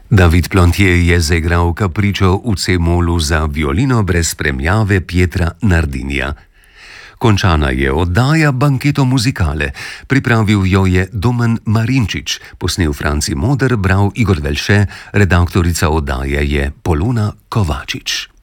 David Plontier je zaigral kapričo v C-molu za violino brez spremljave Pietra Nardinija. Končana je oddaja Banketo muzikale, pripravil jo je Domen Marinčič, posnel Franci Moder, bral Igor Velše, redaktorica oddaje je Polona Kovačič.